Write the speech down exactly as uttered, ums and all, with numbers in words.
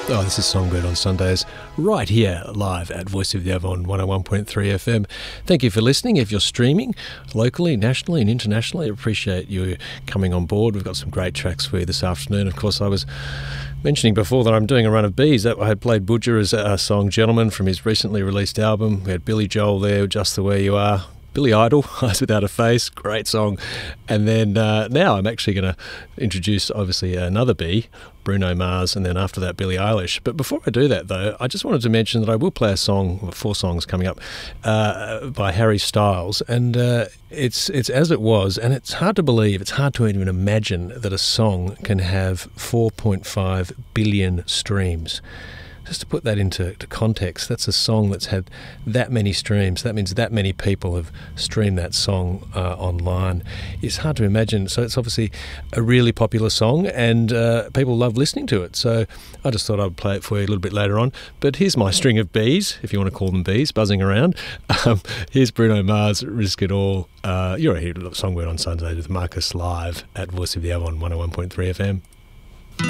Oh, this is Songbird on Sundays, right here, live at Voice of the Avon one oh one point three F M. Thank you for listening. If you're streaming locally, nationally and internationally, I appreciate you coming on board. We've got some great tracks for you this afternoon. Of course, I was mentioning before that I'm doing a run of bees. I had played Budger's uh, song Gentleman from his recently released album. We had Billy Joel there, Just the Way You Are. Billy Idol, Eyes Without a Face, great song. And then uh, now I'm actually going to introduce, obviously, another bee, Bruno Mars, and then after that, Billie Eilish. But before I do that, though, I just wanted to mention that I will play a song, four songs coming up, uh, by Harry Styles. And uh, it's it's As It Was, and it's hard to believe, it's hard to even imagine that a song can have four point five billion streams. Just to put that into to context, that's a song that's had that many streams. That means that many people have streamed that song uh, online. It's hard to imagine. So it's obviously a really popular song, and uh, people love listening to it. So I just thought I'd play it for you a little bit later on. But here's my string of bees, if you want to call them bees, buzzing around. Um, here's Bruno Mars, Risk It All. Uh, you're here at Songbird on Sunday with Marcus live at Voice of the Avon one oh one point three F M.